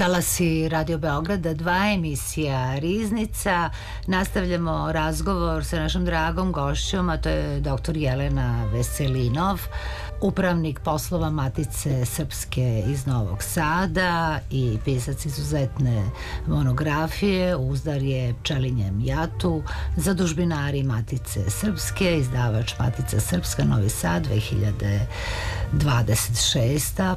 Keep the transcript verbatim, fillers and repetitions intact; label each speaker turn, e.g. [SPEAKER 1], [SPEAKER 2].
[SPEAKER 1] Talasi Radio Beograda, dva emisija Riznica. Nastavljamo razgovor sa našom dragom gošćom, a to je doktor Jelena Veselinov, upravnik poslova Matice Srpske iz Novog Sada i pisac izuzetne monografije. Uzdar je Pčelinjem jatu, zadužbinari Matice Srpske, izdavač Matica Srpska Novi Sad dve hiljade dvadeset šesta.